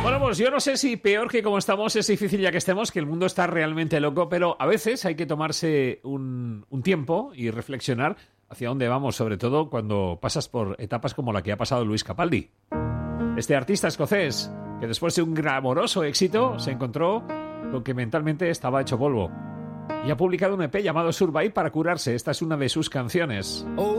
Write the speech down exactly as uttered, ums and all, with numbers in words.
Bueno, pues yo no sé si peor que como estamos es difícil ya que estemos, que el mundo está realmente loco, pero a veces hay que tomarse un, un tiempo y reflexionar hacia dónde vamos, sobre todo cuando pasas por etapas como la que ha pasado Luis Capaldi. Este artista escocés, que después de un glamoroso éxito se encontró con que mentalmente estaba hecho polvo y ha publicado un E P llamado Survive para curarse. Esta es una de sus canciones.